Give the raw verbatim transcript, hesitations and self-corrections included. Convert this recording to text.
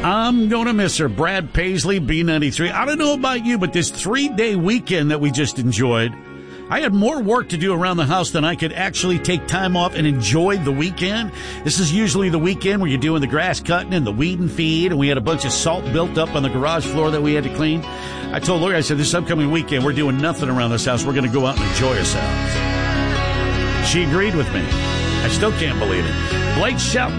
I'm going to miss her. Brad Paisley, B ninety-three. I don't know about you, but this three-day weekend that we just enjoyed, I had more work to do around the house than I could actually take time off and enjoy the weekend. This is usually the weekend where you're doing the grass cutting and the weed and feed, and we had a bunch of salt built up on the garage floor that we had to clean. I told Lori, I said, this upcoming weekend, we're doing nothing around this house. We're going to go out and enjoy ourselves. She agreed with me. I still can't believe it. Blake Shelton.